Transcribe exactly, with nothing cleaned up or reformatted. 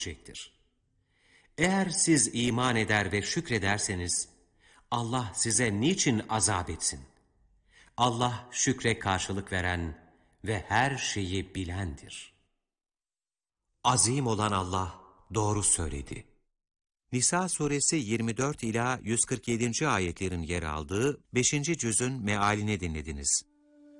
edecektir. Eğer siz iman eder ve şükrederseniz, Allah size niçin azap etsin? Allah şükre karşılık veren ve her şeyi bilendir. Azim olan Allah doğru söyledi. Nisa suresi yirmi dört ila yüz kırk yedinci ayetlerin yer aldığı beşinci cüzün mealini dinlediniz.